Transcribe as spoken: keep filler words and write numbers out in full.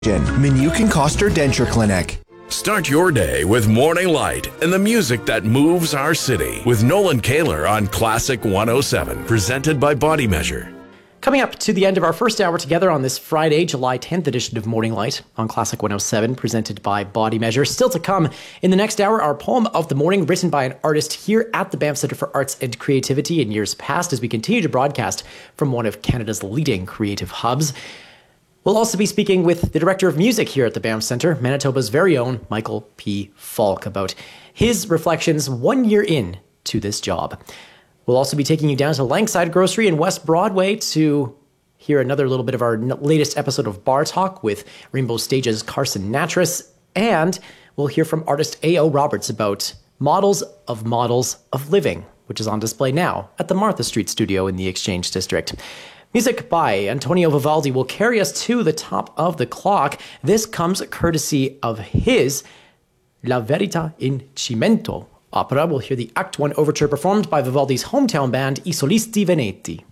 Minuke and Coster Denture Clinic. Start your day with Morning Light and the music that moves our city with Nolan Kaler on Classic one oh seven, presented by Body Measure. Coming up to the end of our first hour together on this Friday, July tenth edition of Morning Light on Classic one oh seven, presented by Body Measure. Still to come in the next hour, our poem of the morning, written by an artist here at the Banff Centre for Arts and Creativity in years past, as we continue to broadcast from one of Canada's leading creative hubs. We'll also be speaking with the director of music here at the Banff Centre, Manitoba's very own Michael P. Falk, about his reflections one year in to this job. We'll also be taking you down to Langside Grocery in West Broadway to hear another little bit of our latest episode of Bar Talk with Rainbow Stage's Carson Natras. And we'll hear from artist A O. Roberts about Models of Models of Living, which is on display now at the Martha Street Studio in the Exchange District. Music by Antonio Vivaldi will carry us to the top of the clock. This comes courtesy of his La Verità in Cimento opera. We'll hear the Act One overture performed by Vivaldi's hometown band, I Solisti Veneti.